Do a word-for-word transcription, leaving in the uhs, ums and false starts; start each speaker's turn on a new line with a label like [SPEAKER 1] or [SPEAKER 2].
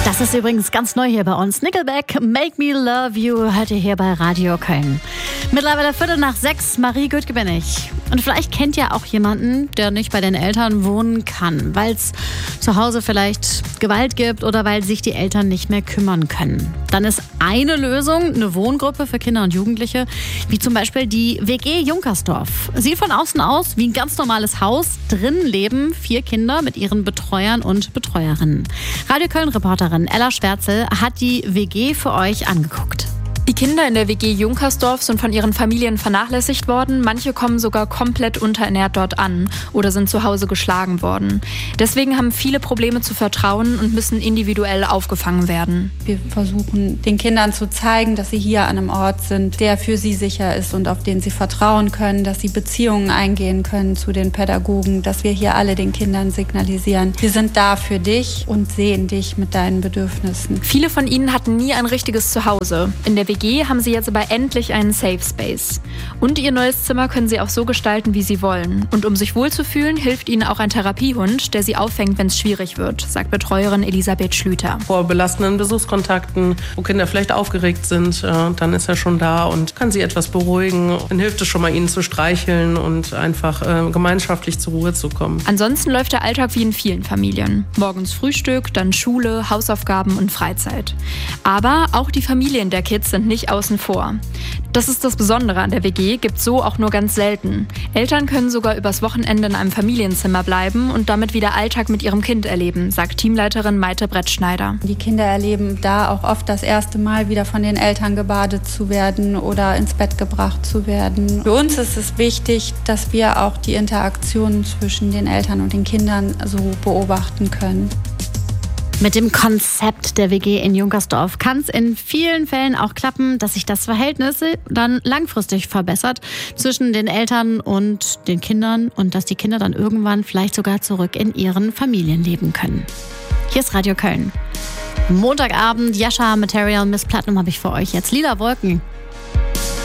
[SPEAKER 1] Das ist übrigens ganz neu hier bei uns. Nickelback, Make Me Love You, hört ihr hier bei Radio Köln. Mittlerweile Viertel nach sechs, Marie Göttke bin ich. Und vielleicht kennt ihr auch jemanden, der nicht bei den Eltern wohnen kann, weil es zu Hause vielleicht Gewalt gibt oder weil sich die Eltern nicht mehr kümmern können. Dann ist eine Lösung eine Wohngruppe für Kinder und Jugendliche, wie zum Beispiel die W G Junkersdorf. Sieht von außen aus wie ein ganz normales Haus. Drin leben vier Kinder mit ihren Betreuern und Betreuerinnen. Radio Köln-Reporterin Ella Schwärzel hat die W G für euch angeguckt.
[SPEAKER 2] Die Kinder in der W G Junkersdorf sind von ihren Familien vernachlässigt worden. Manche kommen sogar komplett unterernährt dort an oder sind zu Hause geschlagen worden. Deswegen haben viele Probleme zu vertrauen und müssen individuell aufgefangen werden.
[SPEAKER 3] Wir versuchen den Kindern zu zeigen, dass sie hier an einem Ort sind, der für sie sicher ist und auf den sie vertrauen können, dass sie Beziehungen eingehen können zu den Pädagogen, dass wir hier alle den Kindern signalisieren, wir sind da für dich und sehen dich mit deinen Bedürfnissen.
[SPEAKER 2] Viele von ihnen hatten nie ein richtiges Zuhause. In der W G haben sie jetzt aber endlich einen Safe Space. Und ihr neues Zimmer können sie auch so gestalten, wie sie wollen. Und um sich wohlzufühlen, hilft ihnen auch ein Therapiehund, der sie auffängt, wenn es schwierig wird, sagt Betreuerin Elisabeth Schlüter.
[SPEAKER 4] Vor belastenden Besuchskontakten, wo Kinder vielleicht aufgeregt sind, dann ist er schon da und kann sie etwas beruhigen. Dann hilft es schon mal, ihnen zu streicheln und einfach gemeinschaftlich zur Ruhe zu kommen.
[SPEAKER 2] Ansonsten läuft der Alltag wie in vielen Familien. Morgens Frühstück, dann Schule, Hausaufgaben und Freizeit. Aber auch die Familien der Kids sind nicht außen vor. Das ist das Besondere an der W G, gibt's so auch nur ganz selten. Eltern können sogar übers Wochenende in einem Familienzimmer bleiben und damit wieder Alltag mit ihrem Kind erleben, sagt Teamleiterin Maite Brettschneider.
[SPEAKER 3] Die Kinder erleben da auch oft das erste Mal wieder von den Eltern gebadet zu werden oder ins Bett gebracht zu werden. Für uns ist es wichtig, dass wir auch die Interaktion zwischen den Eltern und den Kindern so beobachten können.
[SPEAKER 1] Mit dem Konzept der W G in Junkersdorf kann es in vielen Fällen auch klappen, dass sich das Verhältnis dann langfristig verbessert zwischen den Eltern und den Kindern und dass die Kinder dann irgendwann vielleicht sogar zurück in ihren Familien leben können. Hier ist Radio Köln. Montagabend, Jascha, Material, Miss Platinum habe ich für euch jetzt. Lila Wolken.